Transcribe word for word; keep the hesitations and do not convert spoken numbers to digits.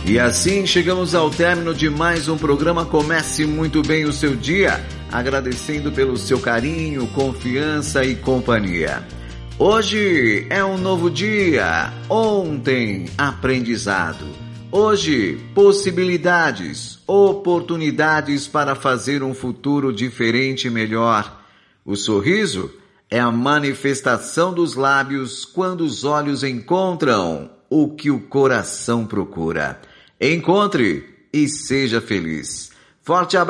E assim chegamos ao término de mais um programa. Comece muito bem o seu dia, agradecendo pelo seu carinho, confiança e companhia. Hoje é um novo dia, ontem aprendizado. Hoje, possibilidades, oportunidades para fazer um futuro diferente e melhor. O sorriso é a manifestação dos lábios quando os olhos encontram o que o coração procura. Encontre e seja feliz. Forte abraço.